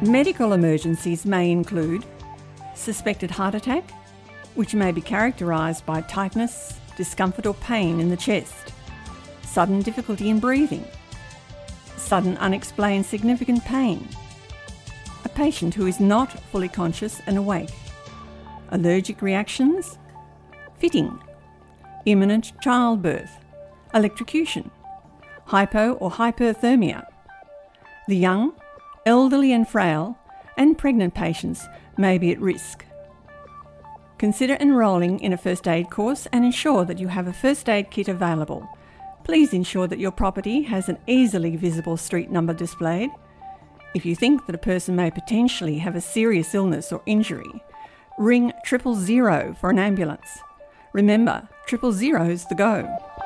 Medical emergencies may include suspected heart attack, which may be characterised by tightness, discomfort or pain in the chest, sudden difficulty in breathing, sudden unexplained significant pain, a patient who is not fully conscious and awake, allergic reactions, fitting, imminent childbirth, electrocution, hypo or hyperthermia. The young, elderly and frail, and pregnant patients may be at risk. Consider enrolling in a first aid course and ensure that you have a first aid kit available. Please ensure that your property has an easily visible street number displayed. If you think that a person may potentially have a serious illness or injury, ring 000 for an ambulance. Remember, 000's the go.